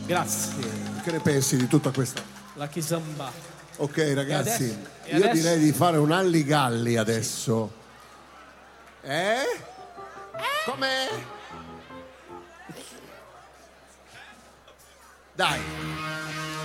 Grazie. Che ne pensi di tutta questa? La Kizomba. Ok ragazzi, E io adesso? direi di fare un Alligalli adesso. Com'è? Dai.